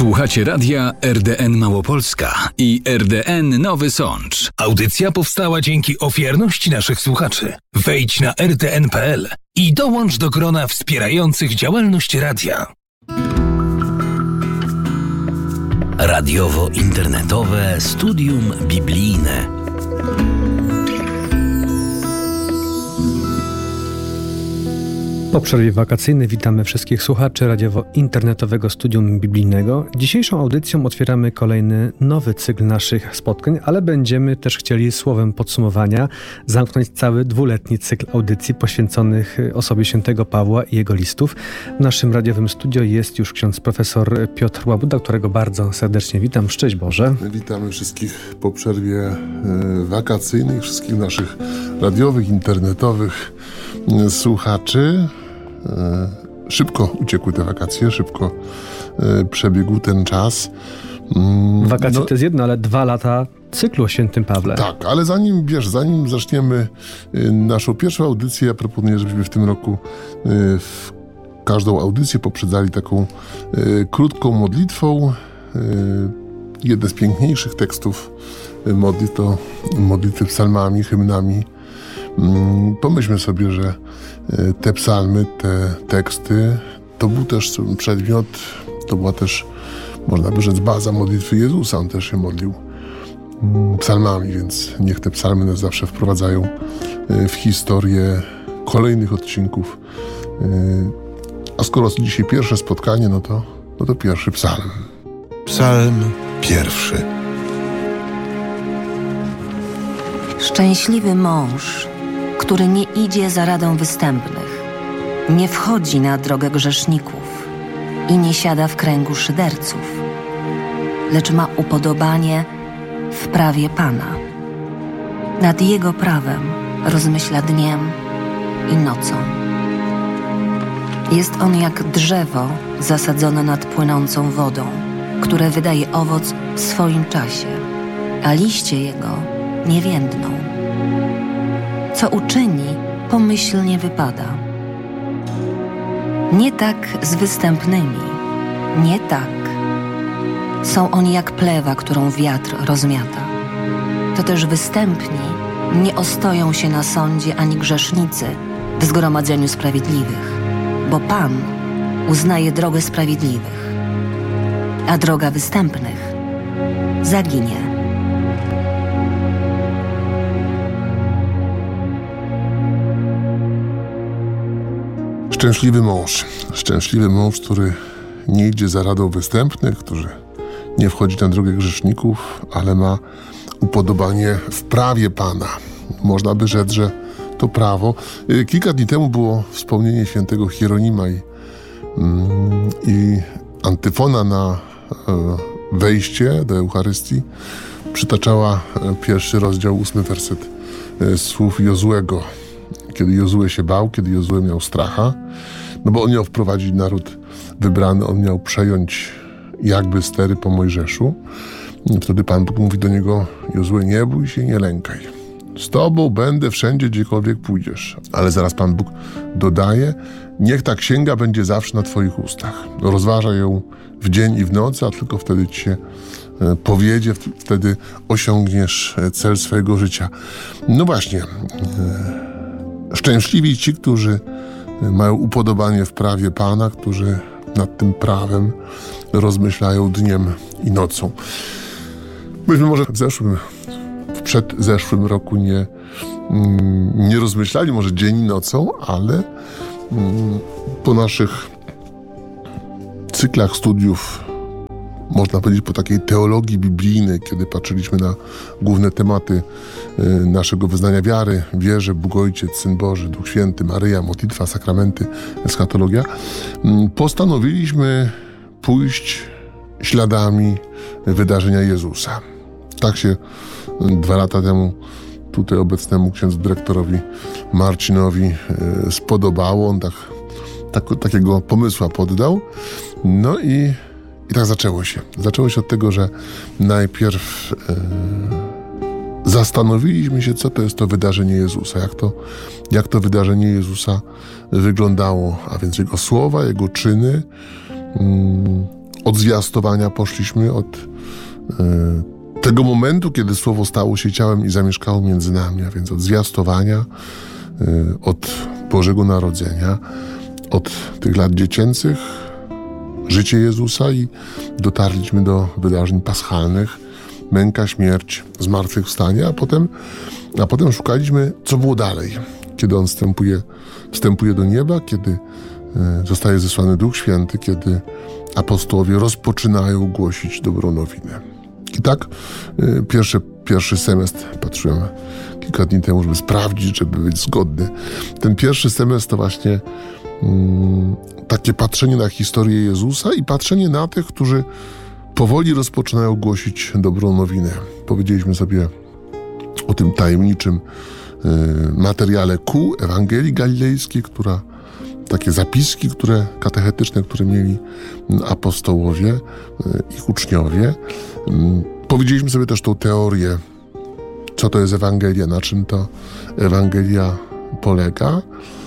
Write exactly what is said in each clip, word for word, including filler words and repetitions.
Słuchacie radia R D N Małopolska i R D N Nowy Sącz. Audycja powstała dzięki ofiarności naszych słuchaczy. Wejdź na r d n kropka p l i dołącz do grona wspierających działalność radia. Radiowo-internetowe studium biblijne. Po przerwie wakacyjnej witamy wszystkich słuchaczy radiowo-internetowego studium biblijnego. Dzisiejszą audycją otwieramy kolejny nowy cykl naszych spotkań, ale będziemy też chcieli słowem podsumowania zamknąć cały dwuletni cykl audycji poświęconych osobie świętego Pawła i jego listów. W naszym radiowym studio jest już ksiądz profesor Piotr Łabuda, którego bardzo serdecznie witam. Szczęść Boże. Witamy wszystkich po przerwie wakacyjnej, wszystkich naszych radiowych, internetowych słuchaczy. Szybko uciekły te wakacje, szybko przebiegł ten czas. Wakacje no, to jest jedno, ale dwa lata cyklu o świętym Pawle. Tak, ale zanim, wiesz, zanim zaczniemy naszą pierwszą audycję, ja proponuję, żebyśmy w tym roku w każdą audycję poprzedzali taką krótką modlitwą. Jeden z piękniejszych tekstów modlitw to modlitwy psalmami, hymnami. Pomyślmy sobie, że te psalmy, te teksty, to był też przedmiot, to była też, można by rzec, baza modlitwy Jezusa. On też się modlił psalmami, więc niech te psalmy nas zawsze wprowadzają w historię kolejnych odcinków. A skoro dzisiaj pierwsze spotkanie, no to, no to pierwszy psalm. Psalm pierwszy. Szczęśliwy mąż, który nie idzie za radą występnych, nie wchodzi na drogę grzeszników i nie siada w kręgu szyderców, lecz ma upodobanie w prawie Pana. Nad Jego prawem rozmyśla dniem i nocą. Jest on jak drzewo zasadzone nad płynącą wodą, które wydaje owoc w swoim czasie, a liście jego nie więdną. Co uczyni, pomyślnie wypada. Nie tak z występnymi, nie tak. Są oni jak plewa, którą wiatr rozmiata. To też występni nie ostoją się na sądzie ani grzesznicy w zgromadzeniu sprawiedliwych, bo Pan uznaje drogę sprawiedliwych, a droga występnych zaginie. Szczęśliwy mąż. Szczęśliwy mąż, który nie idzie za radą występnych, który nie wchodzi na drogę grzeszników, ale ma upodobanie w prawie Pana. Można by rzec, że to prawo. Kilka dni temu było wspomnienie świętego Hieronima i, mm, i antyfona na e, wejście do Eucharystii przytaczała pierwszy rozdział, ósmy werset e, słów Jozłego. Kiedy Jozue się bał, kiedy Jozue miał stracha, no bo on miał wprowadzić naród wybrany, on miał przejąć jakby stery po Mojżeszu. I wtedy Pan Bóg mówi do niego: Jozue, nie bój się, nie lękaj. Z tobą będę wszędzie, gdziekolwiek pójdziesz. Ale zaraz Pan Bóg dodaje: niech ta księga będzie zawsze na twoich ustach. Rozważaj ją w dzień i w nocy, a tylko wtedy ci się powiedzie, wtedy osiągniesz cel swojego życia. No właśnie, szczęśliwi ci, którzy mają upodobanie w prawie Pana, którzy nad tym prawem rozmyślają dniem i nocą. Myśmy może w zeszłym, w przedzeszłym roku nie, nie rozmyślali może dzień i nocą, ale po naszych cyklach studiów, można powiedzieć po takiej teologii biblijnej, kiedy patrzyliśmy na główne tematy naszego wyznania wiary, wierze, Bóg Ojciec, Syn Boży, Duch Święty, Maryja, modlitwa, sakramenty, eschatologia, postanowiliśmy pójść śladami wydarzenia Jezusa. Tak się dwa lata temu tutaj obecnemu księdzu dyrektorowi Marcinowi spodobało. On tak, tak, takiego pomysłu poddał. No i I tak zaczęło się. Zaczęło się od tego, że najpierw e, zastanowiliśmy się, co to jest to wydarzenie Jezusa, jak to, jak to wydarzenie Jezusa wyglądało, a więc Jego słowa, Jego czyny, mm, od zwiastowania poszliśmy, od y, tego momentu, kiedy Słowo stało się ciałem i zamieszkało między nami, a więc od zwiastowania, y, od Bożego Narodzenia, od tych lat dziecięcych, życie Jezusa i dotarliśmy do wydarzeń paschalnych, męka, śmierć, zmartwychwstanie, a potem, a potem szukaliśmy, co było dalej, kiedy On wstępuje, wstępuje do nieba, kiedy y, zostaje zesłany Duch Święty, kiedy apostołowie rozpoczynają głosić dobrą nowinę. I tak y, pierwszy, pierwszy semestr, patrzyłem kilka dni temu, żeby sprawdzić, żeby być zgodny. Ten pierwszy semestr to właśnie y, takie patrzenie na historię Jezusa i patrzenie na tych, którzy powoli rozpoczynają głosić dobrą nowinę. Powiedzieliśmy sobie o tym tajemniczym y, materiale Q, Ewangelii Galilejskiej, która takie zapiski, które katechetyczne, które mieli apostołowie, ich uczniowie. Powiedzieliśmy sobie też tą teorię, co to jest Ewangelia, na czym ta Ewangelia polega.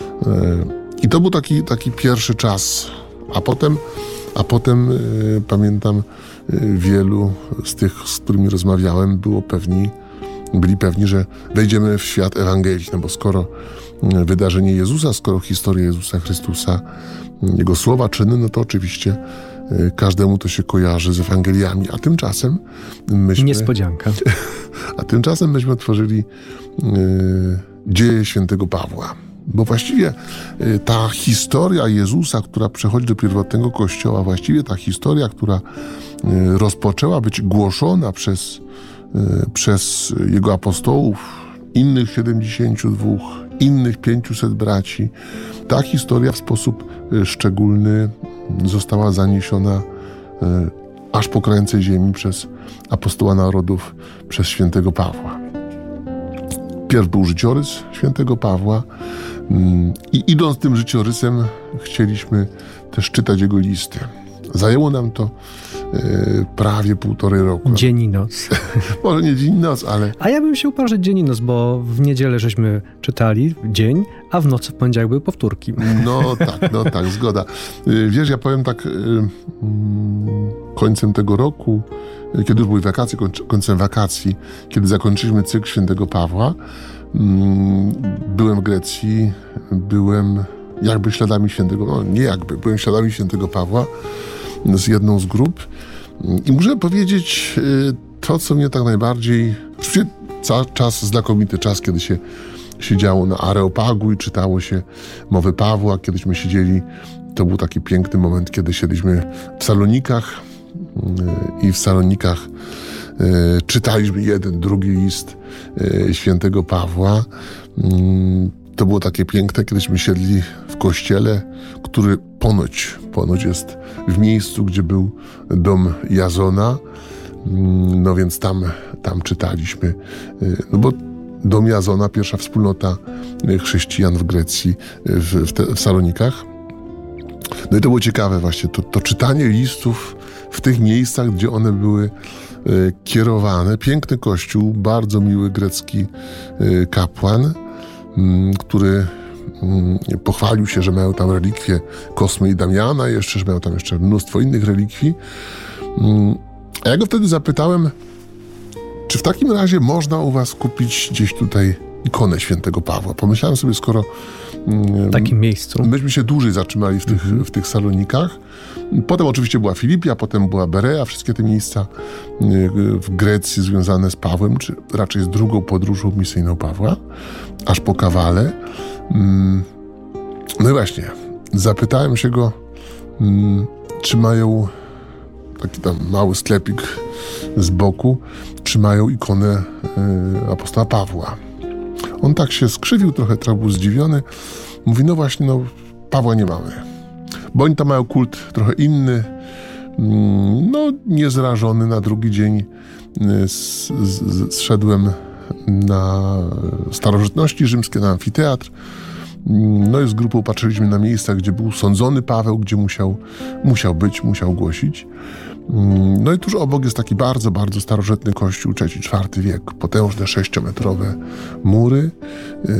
I to był taki, taki pierwszy czas. A potem, a potem pamiętam, wielu z tych, z którymi rozmawiałem, było pewni, byli pewni, że wejdziemy w świat Ewangelii, no bo skoro wydarzenie Jezusa, skoro historia Jezusa Chrystusa, Jego słowa, czyny, no to oczywiście każdemu to się kojarzy z Ewangeliami, a tymczasem myśmy... Niespodzianka. A tymczasem myśmy otworzyli y, dzieje świętego Pawła. Bo właściwie y, ta historia Jezusa, która przechodzi do pierwotnego Kościoła, właściwie ta historia, która y, rozpoczęła być głoszona przez, y, przez Jego apostołów, innych siedemdziesięciu dwóch, innych pięciuset braci. Ta historia w sposób y, szczególny została zaniesiona y, aż po krańce ziemi przez apostoła narodów, przez świętego Pawła. Pierw był życiorys świętego Pawła y, i idąc tym życiorysem chcieliśmy też czytać jego listy. Zajęło nam to y, prawie półtorej roku. Dzień i noc. Może nie dzień i noc, ale... A ja bym się uparł, że dzień i noc, bo w niedzielę żeśmy czytali dzień, a w nocy w poniedziałek były powtórki. No tak, no tak, zgoda. Y, wiesz, ja powiem tak, y, y, końcem tego roku, y, kiedy już były wakacje, końc, końcem wakacji, kiedy zakończyliśmy cykl świętego Pawła, y, byłem w Grecji, byłem jakby śladami świętego, no nie jakby, byłem śladami świętego Pawła z jedną z grup i muszę powiedzieć to, co mnie tak najbardziej, oczywiście czas, znakomity czas, kiedy się siedziało na Areopagu i czytało się mowy Pawła, kiedyśmy siedzieli, to był taki piękny moment, kiedy siedliśmy w Salonikach i w Salonikach czytaliśmy jeden, drugi list świętego Pawła. To było takie piękne, kiedyśmy siedli w kościele, który ponoć, ponoć jest w miejscu, gdzie był dom Jazona. No więc tam, tam czytaliśmy. No bo dom Jazona, pierwsza wspólnota chrześcijan w Grecji, w, w, te, w Salonikach. No i to było ciekawe właśnie, to, to czytanie listów w tych miejscach, gdzie one były kierowane. Piękny kościół, bardzo miły grecki kapłan, który pochwalił się, że mają tam relikwie Kosmy i Damiana, jeszcze, że mają tam jeszcze mnóstwo innych relikwii. A ja go wtedy zapytałem, czy w takim razie można u was kupić gdzieś tutaj ikonę świętego Pawła? Pomyślałem sobie, skoro w takim miejscu myśmy się dłużej zatrzymali w tych, w tych Salonikach. Potem oczywiście była Filipia, potem była Berea, wszystkie te miejsca w Grecji związane z Pawłem, czy raczej z drugą podróżą misyjną Pawła, aż po Kawale. No i właśnie, zapytałem się go, czy mają taki tam mały sklepik z boku, czy mają ikonę apostoła Pawła. On tak się skrzywił, trochę, trochę był zdziwiony. Mówi, no właśnie, no Pawła nie mamy. Bo oni tam mają kult trochę inny, no niezrażony. Na drugi dzień z, z, zszedłem na starożytności rzymskie, na amfiteatr. No i z grupą patrzyliśmy na miejsca, gdzie był sądzony Paweł, gdzie musiał, musiał być, musiał głosić. No i tuż obok jest taki bardzo, bardzo starożytny kościół, trzeci, czwarty wiek, potężne sześciometrowe mury, yy,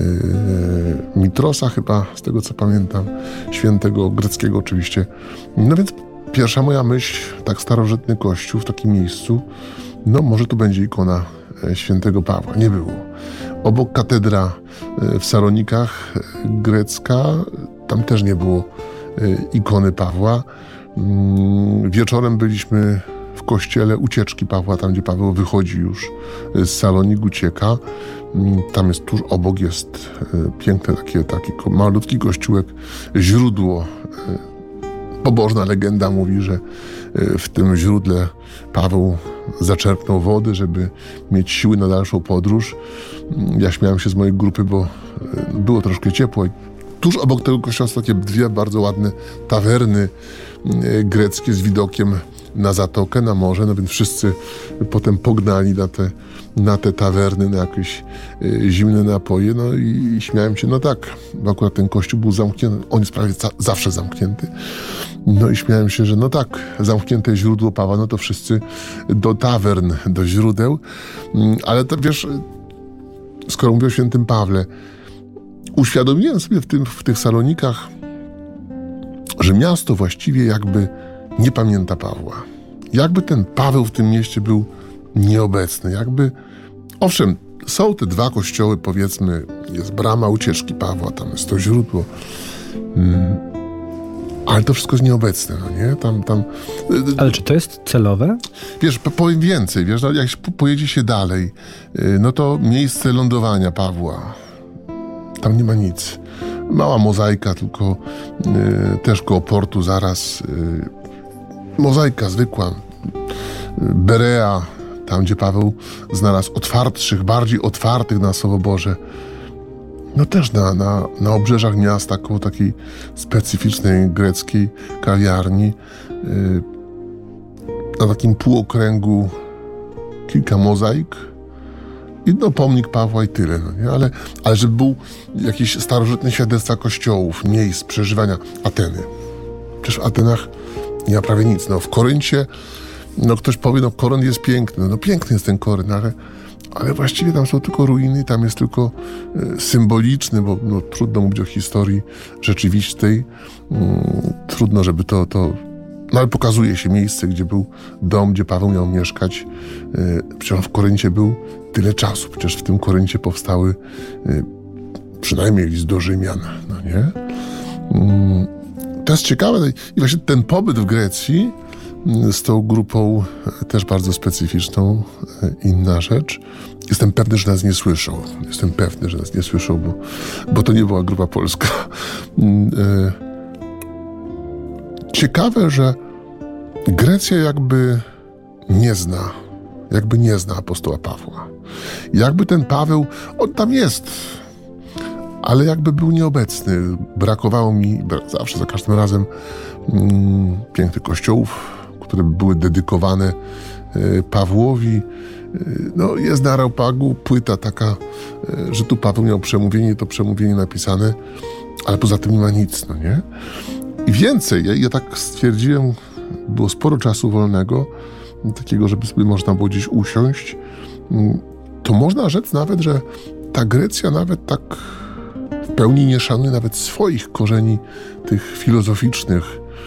Mitrosa chyba, z tego co pamiętam, świętego greckiego oczywiście. No więc pierwsza moja myśl, tak starożytny kościół w takim miejscu, no może to będzie ikona świętego Pawła. Nie było. Obok katedra w Salonikach grecka, tam też nie było ikony Pawła. Wieczorem byliśmy w kościele Ucieczki Pawła, tam gdzie Paweł wychodzi już z Salonik, ucieka. Tam jest tuż obok jest piękne takie, taki malutki kościółek, źródło. Pobożna legenda mówi, że w tym źródle Paweł zaczerpnął wody, żeby mieć siły na dalszą podróż. Ja śmiałem się z mojej grupy, bo było troszkę ciepło. Tuż obok tego kościoła są takie dwie bardzo ładne tawerny greckie z widokiem na zatokę, na morze, no więc wszyscy potem pognali na te, na te tawerny, na jakieś y, zimne napoje, no i, i śmiałem się, no tak, bo akurat ten kościół był zamknięty, on jest prawie za, zawsze zamknięty, no i śmiałem się, że no tak, zamknięte źródło Pawła, no to wszyscy do tawern, do źródeł, y, ale to wiesz, skoro mówię o świętym Pawle, uświadomiłem sobie w, tym, w tych Salonikach, że miasto właściwie jakby nie pamięta Pawła. Jakby ten Paweł w tym mieście był nieobecny. Jakby, owszem, są te dwa kościoły, powiedzmy, jest brama Ucieczki Pawła, tam jest to źródło. Hmm. Ale to wszystko jest nieobecne, no nie? Tam, tam... Ale czy to jest celowe? Wiesz, powiem więcej, wiesz, no, jak pojedzie się dalej, no to miejsce lądowania Pawła, tam nie ma nic. Mała mozaika, tylko y, też koło portu zaraz. Y, mozaika zwykła. Berea, tam gdzie Paweł znalazł otwartszych, bardziej otwartych na Słowo Boże. No też na, na, na obrzeżach miasta, koło takiej specyficznej greckiej kawiarni. Y, na takim półokręgu kilka mozaik. I no, pomnik Pawła i tyle, no nie? Ale, ale żeby był jakieś starożytne świadectwa kościołów, miejsc, przeżywania. Ateny. Przecież w Atenach nie ma prawie nic. No w Koryncie, no ktoś powie, no Korynt jest piękny. No piękny jest ten Korynt, ale, ale właściwie tam są tylko ruiny, tam jest tylko y, symboliczny, bo no, trudno mówić o historii rzeczywistej. Y, trudno, żeby to, to... No ale pokazuje się miejsce, gdzie był dom, gdzie Paweł miał mieszkać. Y, przecież w Koryncie był tyle czasu. Przecież w tym Koryncie powstały y, przynajmniej list do Rzymian, no nie? Y, to jest ciekawe. I właśnie ten pobyt w Grecji y, z tą grupą y, też bardzo specyficzną, y, inna rzecz. Jestem pewny, że nas nie słyszą. Jestem pewny, że nas nie słyszą, bo, bo to nie była grupa polska. Y, y, Ciekawe, że Grecja jakby nie zna, jakby nie zna apostoła Pawła. Jakby ten Paweł, on tam jest, ale jakby był nieobecny. Brakowało mi zawsze, za każdym razem mm, pięknych kościołów, które były dedykowane y, Pawłowi. Y, no, jest na Areopagu płyta taka, y, że tu Paweł miał przemówienie, to przemówienie napisane, ale poza tym nie ma nic, no nie? I więcej, ja, ja tak stwierdziłem, było sporo czasu wolnego, takiego, żeby sobie można było gdzieś usiąść, to można rzec nawet, że ta Grecja nawet tak w pełni nie szanuje nawet swoich korzeni tych filozoficznych.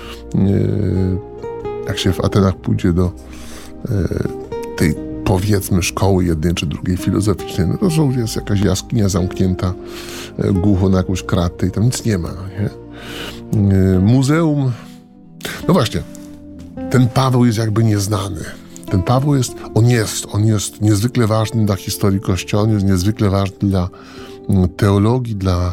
Jak się w Atenach pójdzie do tej, powiedzmy, szkoły jednej czy drugiej filozoficznej, no to są, jest jakaś jaskinia zamknięta głucho na jakąś kratę i tam nic nie ma, no nie? Muzeum. No właśnie, ten Paweł jest jakby nieznany. Ten Paweł jest, on jest, on jest niezwykle ważny dla historii Kościoła, on jest niezwykle ważny dla teologii, dla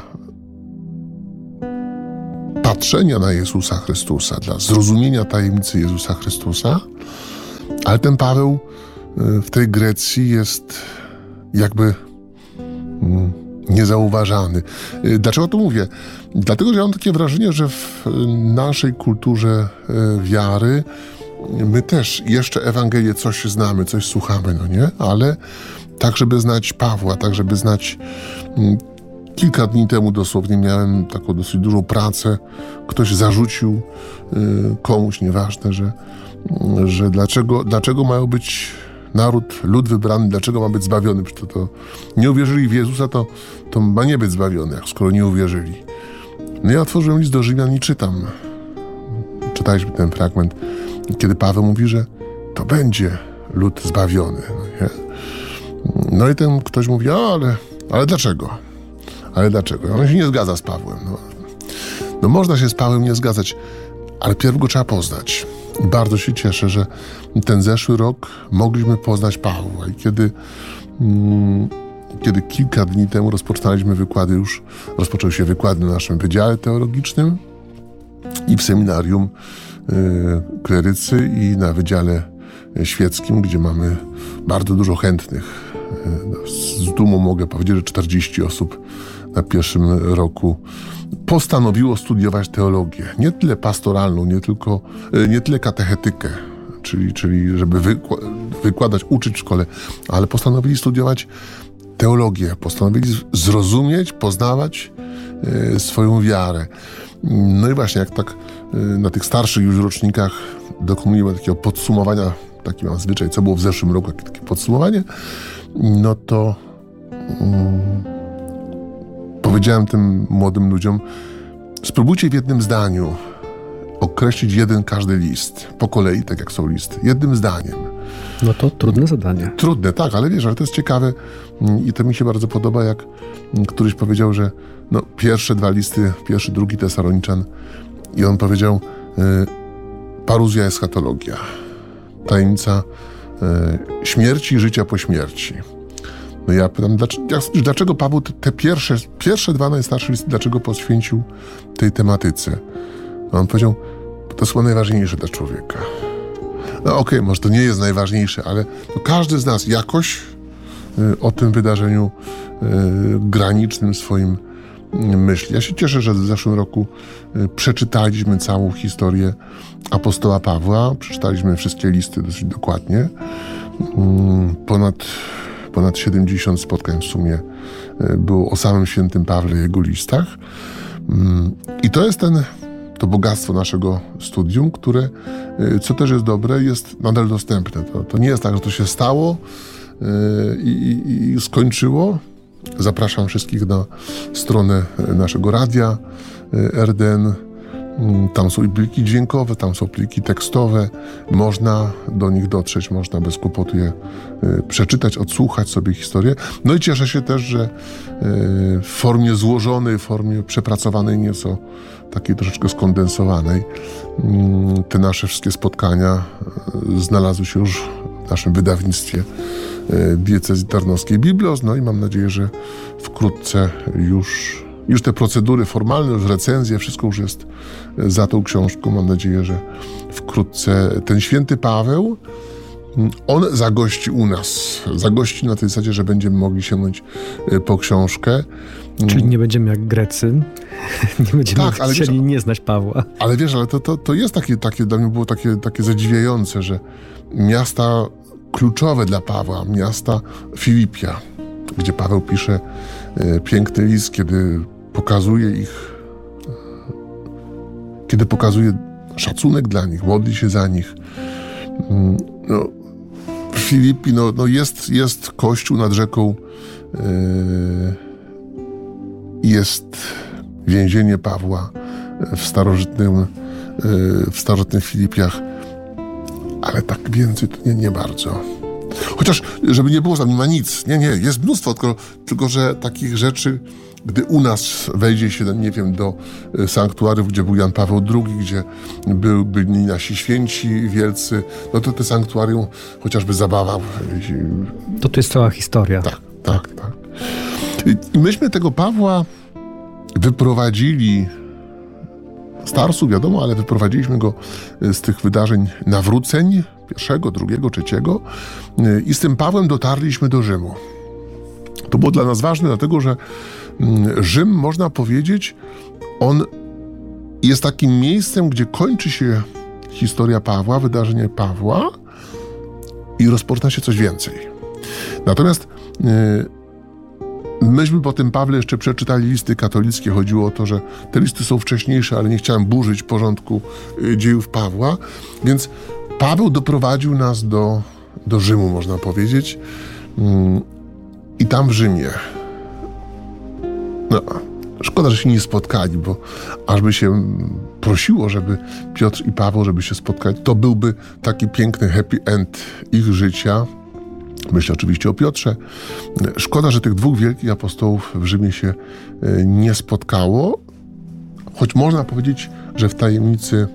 patrzenia na Jezusa Chrystusa, dla zrozumienia tajemnicy Jezusa Chrystusa, ale ten Paweł w tej Grecji jest jakby niezauważany. Dlaczego to mówię? Dlatego, że ja mam takie wrażenie, że w naszej kulturze wiary my też jeszcze Ewangelię coś znamy, coś słuchamy, no nie? Ale tak, żeby znać Pawła, tak, żeby znać... Kilka dni temu dosłownie miałem taką dosyć dużą pracę. Ktoś zarzucił komuś, nieważne, że, że dlaczego, dlaczego mają być naród, lud wybrany, dlaczego ma być zbawiony? Przecież to, to nie uwierzyli w Jezusa, to, to ma nie być zbawiony, skoro nie uwierzyli. No ja otworzyłem list do Rzymian i czytam. czytaliśmy ten fragment, kiedy Paweł mówi, że to będzie lud zbawiony. No, nie? No i ten ktoś mówi, o, ale, ale dlaczego? Ale dlaczego? On się nie zgadza z Pawłem. No, no można się z Pawłem nie zgadzać, ale pierw go trzeba poznać. I bardzo się cieszę, że ten zeszły rok mogliśmy poznać Pawła. I kiedy, mm, kiedy kilka dni temu rozpoczynaliśmy wykłady, już rozpoczęły się wykłady na naszym Wydziale Teologicznym i w seminarium y, klerycy i na Wydziale Świeckim, gdzie mamy bardzo dużo chętnych. Y, z dumą mogę powiedzieć, że czterdzieści osób na pierwszym roku postanowiło studiować teologię. Nie tyle pastoralną, nie, tylko, nie tyle katechetykę, czyli, czyli żeby wykła- wykładać, uczyć w szkole, ale postanowili studiować teologię, postanowili zrozumieć, poznawać e, swoją wiarę. No i właśnie jak tak e, na tych starszych już rocznikach dokonujemy takiego podsumowania, taki mam zwyczaj, co było w zeszłym roku, takie podsumowanie, no to mm, powiedziałem tym młodym ludziom, spróbujcie w jednym zdaniu określić jeden każdy list, po kolei, tak jak są listy, jednym zdaniem. No to trudne zadanie. Trudne, tak, ale wiesz, ale to jest ciekawe i to mi się bardzo podoba, jak któryś powiedział, że no, pierwsze dwa listy, pierwszy, drugi Tesaloniczan i on powiedział, y, paruzja eschatologia, tajemnica y, śmierci i życia po śmierci. No ja pytam, dlaczego, dlaczego Paweł te pierwsze, pierwsze dwa najstarsze listy, dlaczego poświęcił tej tematyce? A on powiedział, to jest chyba najważniejsze dla człowieka. No okej, okay, może to nie jest najważniejsze, ale to każdy z nas jakoś y, o tym wydarzeniu y, granicznym swoim y, myśli. Ja się cieszę, że w zeszłym roku y, przeczytaliśmy całą historię apostoła Pawła, przeczytaliśmy wszystkie listy dosyć dokładnie. Y, ponad Ponad siedemdziesiąt spotkań w sumie było o samym świętym Pawle i jego listach. I to jest ten, to bogactwo naszego studium, które, co też jest dobre, jest nadal dostępne. To, to nie jest tak, że to się stało i, i, i skończyło. Zapraszam wszystkich na stronę naszego radia R D N. Tam są i pliki dźwiękowe, tam są pliki tekstowe. Można do nich dotrzeć, można bez kłopotu je y, przeczytać, odsłuchać sobie historię. No i cieszę się też, że y, w formie złożonej, w formie przepracowanej, nieco takiej troszeczkę skondensowanej, y, te nasze wszystkie spotkania y, znalazły się już w naszym wydawnictwie y, Diecezji Tarnowskiej Biblos. No i mam nadzieję, że wkrótce już Już te procedury formalne, już recenzje, wszystko już jest za tą książką. Mam nadzieję, że wkrótce ten święty Paweł, on zagości u nas. Zagości na tej zasadzie, że będziemy mogli sięgnąć po książkę. Czyli nie będziemy jak Grecy. Nie będziemy tak, ale chcieli wiesz, nie znać Pawła. Ale wiesz, ale to, to, to jest takie, takie, dla mnie było takie, takie zadziwiające, że miasta kluczowe dla Pawła, miasta Filipia, gdzie Paweł pisze e, piękny list, kiedy pokazuje ich, kiedy pokazuje szacunek dla nich, modli się za nich. No, w Filipi no, no jest, jest kościół nad rzeką, yy, jest więzienie Pawła w starożytnym, yy, w starożytnych Filipiach, ale tak więcej to nie, nie bardzo. Chociaż, żeby nie było, tam nie ma nic. Nie, nie, jest mnóstwo, tylko, tylko że takich rzeczy, gdy u nas wejdzie się, nie wiem, do sanktuariów, gdzie był Jan Paweł drugi, gdzie był, byli nasi święci wielcy, no to te sanktuarium, chociażby zabawa. To tu jest cała historia. Tak, tak, tak. I myśmy tego Pawła wyprowadzili z Tarsu, wiadomo, ale wyprowadziliśmy go z tych wydarzeń nawróceń, pierwszego, drugiego, trzeciego i z tym Pawłem dotarliśmy do Rzymu. To było dla nas ważne, dlatego że Rzym, można powiedzieć, on jest takim miejscem, gdzie kończy się historia Pawła, wydarzenie Pawła i rozpoczyna się coś więcej. Natomiast yy, myśmy po tym Pawle jeszcze przeczytali listy katolickie. Chodziło o to, że te listy są wcześniejsze, ale nie chciałem burzyć porządku yy, dziejów Pawła, więc Paweł doprowadził nas do, do Rzymu, można powiedzieć. Yy, I tam w Rzymie No, Szkoda, że się nie spotkali, bo aż by się prosiło, żeby Piotr i Paweł, żeby się spotkać. To byłby taki piękny happy end ich życia. Myślę oczywiście o Piotrze. Szkoda, że tych dwóch wielkich apostołów w Rzymie się nie spotkało, choć można powiedzieć, że w tajemnicy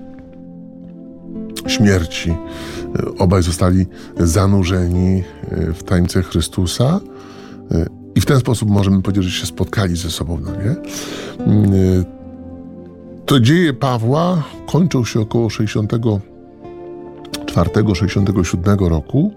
śmierci obaj zostali zanurzeni w tajemnicę Chrystusa i w ten sposób możemy powiedzieć, że się spotkali ze sobą, no nie? To dzieje Pawła kończą się około sześćdziesiątego czwartego sześćdziesiątego siódmego roku,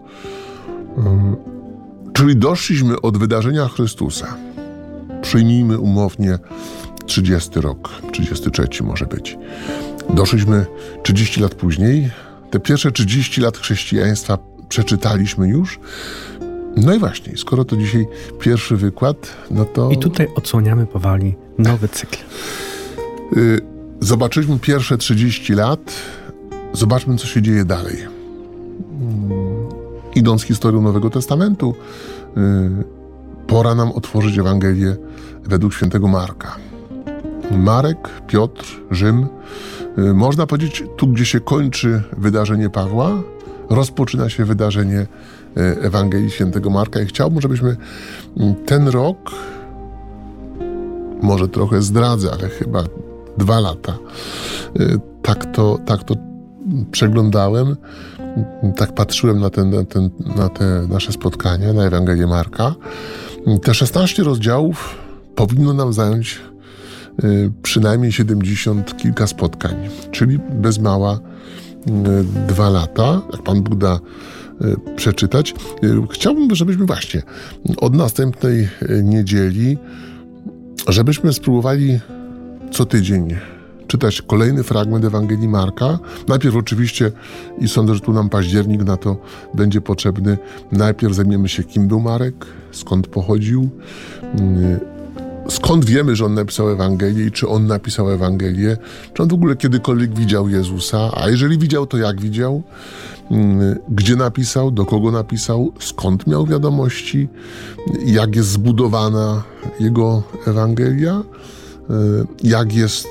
czyli doszliśmy od wydarzenia Chrystusa. Przyjmijmy umownie trzydziesty rok, trzydziesty trzeci może być. Doszliśmy trzydzieści lat później. Te pierwsze trzydzieści lat chrześcijaństwa przeczytaliśmy już. No i właśnie, skoro to dzisiaj pierwszy wykład, no to... I tutaj odsłaniamy powoli nowy cykl. Zobaczyliśmy pierwsze trzydzieści lat. Zobaczmy, co się dzieje dalej. Idąc historią Nowego Testamentu, pora nam otworzyć Ewangelię według świętego Marka. Marek, Piotr, Rzym. Można powiedzieć, tu gdzie się kończy wydarzenie Pawła, rozpoczyna się wydarzenie Ewangelii świętego Marka i chciałbym, żebyśmy ten rok, może trochę zdradzę, ale chyba dwa lata, tak to, tak to przeglądałem, tak patrzyłem na, ten, na, ten, na te nasze spotkania, na Ewangelię Marka. Te szesnaście rozdziałów powinno nam zająć przynajmniej siedemdziesiąt kilka spotkań, czyli bez mała dwa lata, jak Pan Bóg da przeczytać. Chciałbym, żebyśmy właśnie od następnej niedzieli, żebyśmy spróbowali co tydzień czytać kolejny fragment Ewangelii Marka. Najpierw oczywiście, i sądzę, że tu nam październik na to będzie potrzebny, najpierw zajmiemy się, kim był Marek, skąd pochodził, skąd wiemy, że on napisał Ewangelię i czy on napisał Ewangelię, czy on w ogóle kiedykolwiek widział Jezusa, a jeżeli widział, to jak widział, gdzie napisał, do kogo napisał, skąd miał wiadomości, jak jest zbudowana jego Ewangelia, jak jest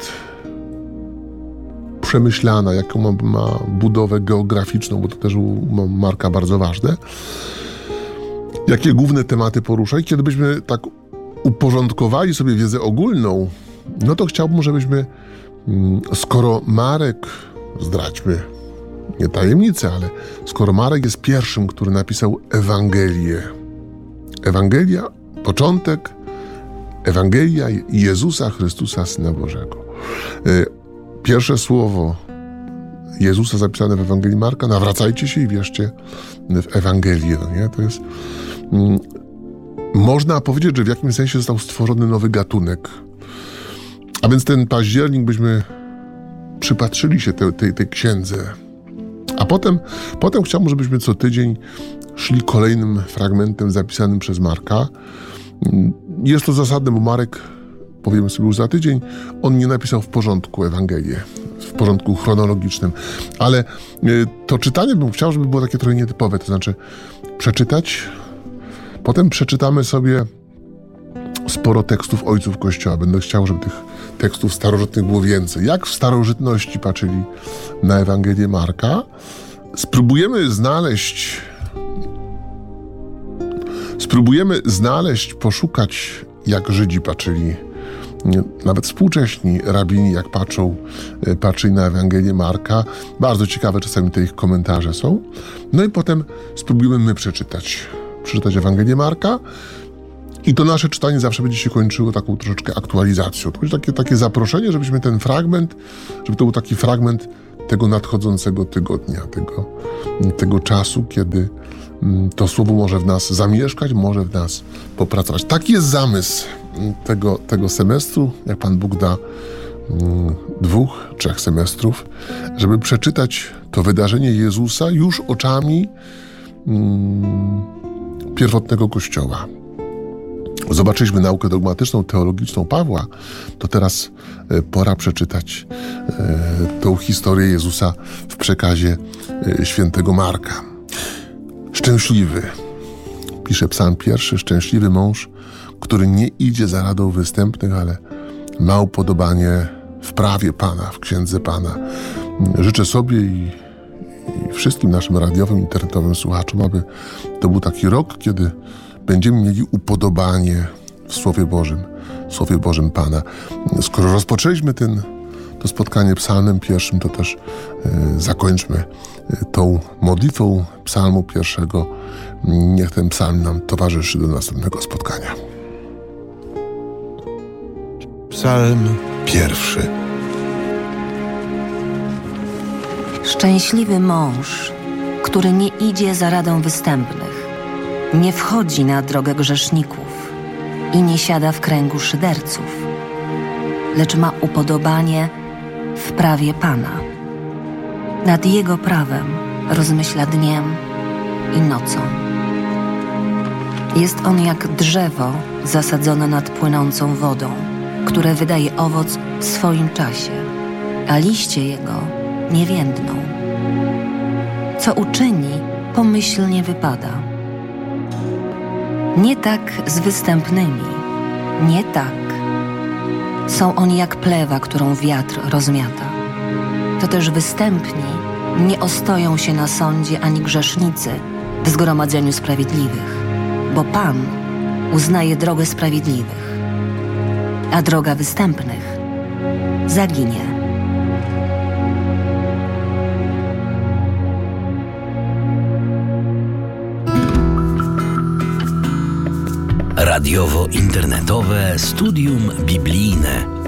przemyślana, jaką ma, ma budowę geograficzną, bo to też u Marka bardzo ważne. Jakie główne tematy porusza i kiedy byśmy tak uporządkowali sobie wiedzę ogólną, no to chciałbym, żebyśmy, skoro Marek, zdradźmy, nie tajemnicę, ale skoro Marek jest pierwszym, który napisał Ewangelię, Ewangelia, początek, Ewangelia Jezusa Chrystusa, Syna Bożego. Pierwsze słowo Jezusa zapisane w Ewangelii Marka, nawracajcie się i wierzcie w Ewangelię. No nie? To jest... Mm, można powiedzieć, że w jakimś sensie został stworzony nowy gatunek. A więc ten październik byśmy przypatrzyli się tej, tej, tej księdze. A potem, potem chciałbym, żebyśmy co tydzień szli kolejnym fragmentem zapisanym przez Marka. Jest to zasadne, bo Marek, powiemy sobie już za tydzień, on nie napisał w porządku Ewangelię, w porządku chronologicznym, ale to czytanie bym chciał, żeby było takie trochę nietypowe, to znaczy przeczytać, potem przeczytamy sobie sporo tekstów ojców Kościoła. Będę chciał, żeby tych tekstów starożytnych było więcej. Jak w starożytności patrzyli na Ewangelię Marka. Spróbujemy znaleźć Spróbujemy znaleźć, poszukać, jak Żydzi patrzyli, nawet współcześni rabini, jak patrzą, patrzyli na Ewangelię Marka. Bardzo ciekawe czasami te ich komentarze są. No i potem spróbujemy my przeczytać. Przeczytać Ewangelię Marka i to nasze czytanie zawsze będzie się kończyło taką troszeczkę aktualizacją. To będzie takie, takie zaproszenie, żebyśmy ten fragment, żeby to był taki fragment tego nadchodzącego tygodnia, tego, tego czasu, kiedy to słowo może w nas zamieszkać, może w nas popracować. Taki jest zamysł tego, tego semestru, jak Pan Bóg da, dwóch, trzech semestrów, żeby przeczytać to wydarzenie Jezusa już oczami mm, pierwotnego Kościoła. Zobaczyliśmy naukę dogmatyczną, teologiczną Pawła, to teraz pora przeczytać e, tą historię Jezusa w przekazie e, świętego Marka. Szczęśliwy, pisze psalm pierwszy, szczęśliwy mąż, który nie idzie za radą występnych, ale ma upodobanie w prawie Pana, w księdze Pana. Życzę sobie i, i wszystkim naszym radiowym, internetowym słuchaczom, aby to był taki rok, kiedy będziemy mieli upodobanie w Słowie Bożym, w Słowie Bożym Pana. Skoro rozpoczęliśmy ten, to spotkanie psalmem pierwszym, to też y, zakończmy y, tą modlitwą psalmu pierwszego. Niech ten psalm nam towarzyszy do następnego spotkania. Psalm pierwszy. Szczęśliwy mąż, który nie idzie za radą występnych, nie wchodzi na drogę grzeszników i nie siada w kręgu szyderców, lecz ma upodobanie w prawie Pana. Nad Jego prawem rozmyśla dniem i nocą. Jest on jak drzewo zasadzone nad płynącą wodą, które wydaje owoc w swoim czasie, a liście jego nie więdną. Co uczyni, pomyślnie wypada. Nie tak z występnymi, nie tak. Są oni jak plewa, którą wiatr rozmiata. To też występni nie ostoją się na sądzie ani grzesznicy w zgromadzeniu sprawiedliwych, bo Pan uznaje drogę sprawiedliwych, a droga występnych zaginie. Radiowo-internetowe Studium Biblijne.